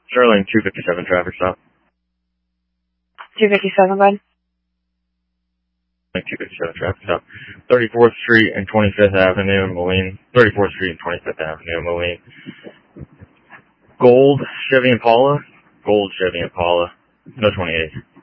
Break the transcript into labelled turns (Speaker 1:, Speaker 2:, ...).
Speaker 1: Sterling 257 traffic stop.
Speaker 2: 257, bud.
Speaker 1: 257 traffic stop. 34th Street and 25th Avenue, Moline. 34th Street and 25th Avenue, Moline. Gold Chevy Impala. No 28.